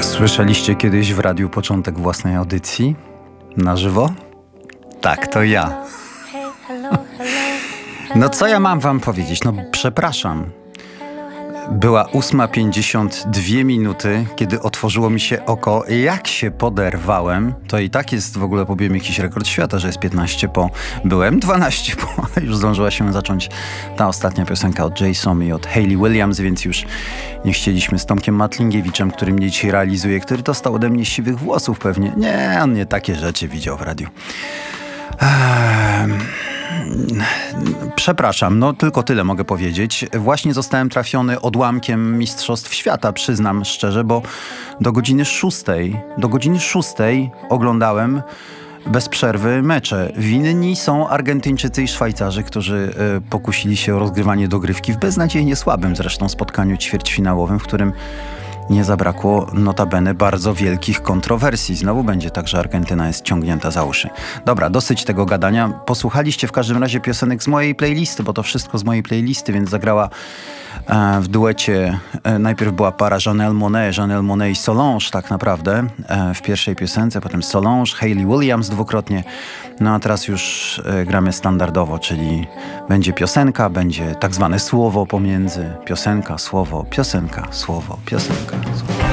Słyszeliście kiedyś w radiu początek własnej audycji? Na żywo? Tak, to ja. No co ja mam wam powiedzieć? No przepraszam. Była 8:52, kiedy otworzyło mi się oko. Jak się poderwałem, to i tak jest, w ogóle pobiłem jakiś rekord świata, że jest 15 po. Byłem 12 po, ale już zdążyła się zacząć ta ostatnia piosenka od Jason i od Hayley Williams, więc już nie chcieliśmy z Tomkiem Matlingiewiczem, który mnie dzisiaj realizuje, który dostał ode mnie siwych włosów pewnie. Nie, on nie takie rzeczy widział w radiu. Przepraszam, no tylko tyle mogę powiedzieć. Właśnie zostałem trafiony odłamkiem Mistrzostw Świata, przyznam szczerze, bo do godziny 6 oglądałem bez przerwy mecze. Winni są Argentyńczycy i Szwajcarzy, którzy pokusili się o rozgrywanie dogrywki w beznadziejnie słabym zresztą spotkaniu ćwierćfinałowym, w którym nie zabrakło notabene bardzo wielkich kontrowersji. Znowu będzie tak, że Argentyna jest ciągnięta za uszy. Dobra, dosyć tego gadania. Posłuchaliście w każdym razie piosenek z mojej playlisty, bo to wszystko z mojej playlisty, więc zagrała w duecie. Najpierw była para Janelle Monáe i Solange tak naprawdę w pierwszej piosence, potem Solange, Hayley Williams dwukrotnie. No a teraz już gramy standardowo, czyli będzie piosenka, będzie tak zwane słowo pomiędzy. Piosenka, słowo, piosenka, słowo, piosenka, słowo.